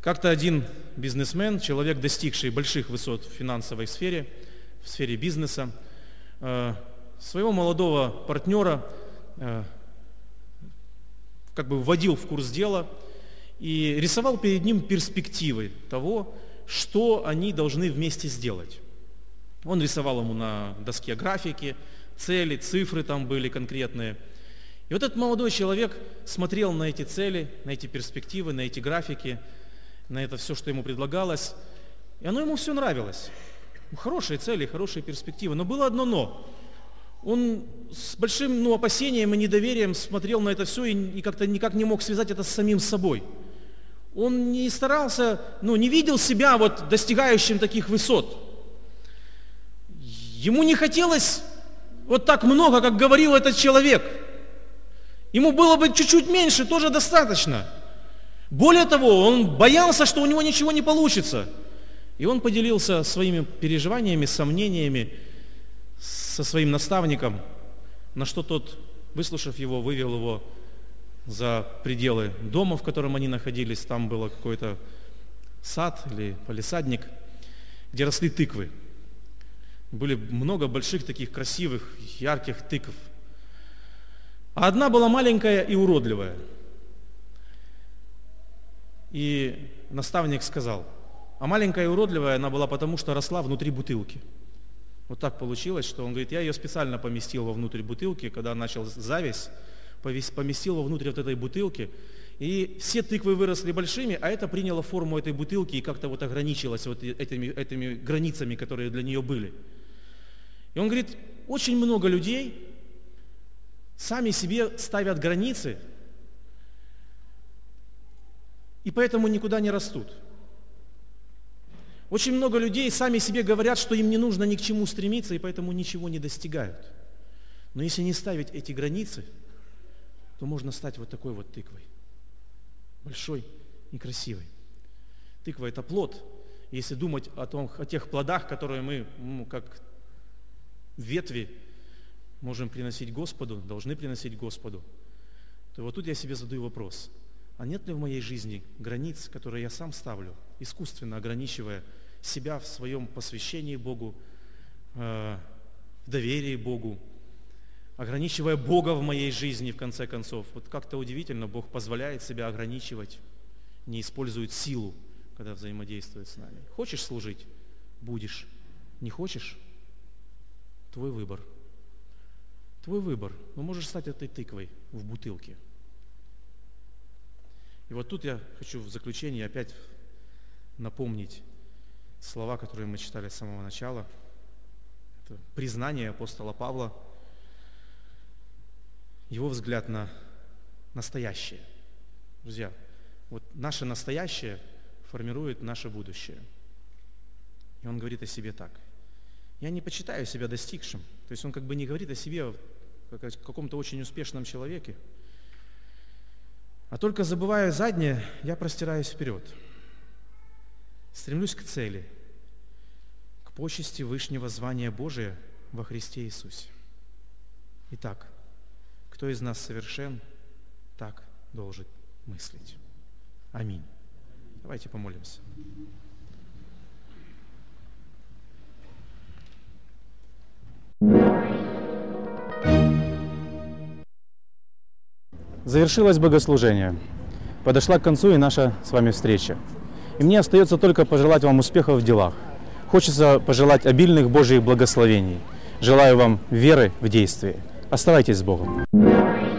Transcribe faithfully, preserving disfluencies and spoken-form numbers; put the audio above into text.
Как-то один бизнесмен, человек, достигший больших высот в финансовой сфере, в сфере бизнеса, своего молодого партнера как бы вводил в курс дела и рисовал перед ним перспективы того, что они должны вместе сделать. Он рисовал ему на доске графики, цели, цифры там были конкретные. И вот этот молодой человек смотрел на эти цели, на эти перспективы, на эти графики, на это все, что ему предлагалось, и оно ему все нравилось. Хорошие цели, хорошие перспективы, но было одно «но». Он с большим ну, опасением и недоверием смотрел на это все и, и как-то никак не мог связать это с самим собой. Он не старался, ну, не видел себя вот достигающим таких высот. Ему не хотелось вот так много, как говорил этот человек. Ему было бы чуть-чуть меньше, тоже достаточно. Более того, он боялся, что у него ничего не получится. И он поделился своими переживаниями, сомнениями со своим наставником, на что тот, выслушав его, вывел его за пределы дома, в котором они находились. Там был какой-то сад или палисадник, где росли тыквы. Были много больших таких красивых, ярких тыкв. А одна была маленькая и уродливая. И наставник сказал, а маленькая и уродливая она была потому, что росла внутри бутылки. Вот так получилось, что он говорит, я ее специально поместил вовнутрь бутылки, когда начал завязь, поместил вовнутрь вот этой бутылки, и все тыквы выросли большими, а это приняло форму этой бутылки и как-то вот ограничилось вот этими, этими границами, которые для нее были. И он говорит, очень много людей сами себе ставят границы, и поэтому никуда не растут. Очень много людей сами себе говорят, что им не нужно ни к чему стремиться, и поэтому ничего не достигают. Но если не ставить эти границы, то можно стать вот такой вот тыквой. Большой и красивой. Тыква – это плод. Если думать о, том, о тех плодах, которые мы, ну, как ветви, можем приносить Господу, должны приносить Господу, то вот тут я себе задаю вопрос. А нет ли в моей жизни границ, которые я сам ставлю, искусственно ограничивая себя в своем посвящении Богу, э, в доверии Богу, ограничивая Бога в моей жизни, в конце концов? Вот как-то удивительно, Бог позволяет себя ограничивать, не использует силу, когда взаимодействует с нами. Хочешь служить – будешь. Не хочешь – твой выбор. Твой выбор. Но можешь стать этой тыквой в бутылке. И вот тут я хочу в заключение опять напомнить слова, которые мы читали с самого начала. Это признание апостола Павла, его взгляд на настоящее. Друзья, вот наше настоящее формирует наше будущее. И он говорит о себе так. Я не почитаю себя достигшим. То есть он как бы не говорит о себе как о каком-то очень успешном человеке. А только забывая заднее, я простираюсь вперед. Стремлюсь к цели, к почести вышнего звания Божия во Христе Иисусе. Итак, кто из нас совершен, так должен мыслить. Аминь. Давайте помолимся. Завершилось богослужение. Подошла к концу и наша с вами встреча. И мне остается только пожелать вам успехов в делах. Хочется пожелать обильных Божьих благословений. Желаю вам веры в действии. Оставайтесь с Богом.